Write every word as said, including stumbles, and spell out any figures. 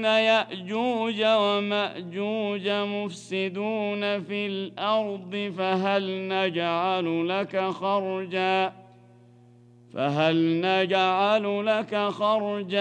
يأجوج ومأجوج مفسدون في الأرض فهل نجعل لك خرجا فهل نجعل لك خرجا